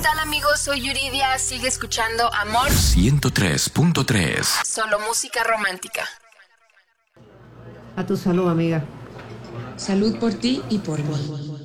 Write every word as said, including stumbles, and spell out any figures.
tal, amigos? Soy Yuridia. Sigue escuchando Amor ciento tres punto tres. Solo música romántica. A tu salud, amiga. Salud por ti y por mí.